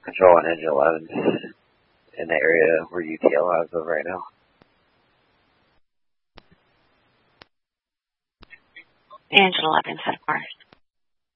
Control on engine 11 in the area where UTL is of right now. Engine 11, 7 Mars.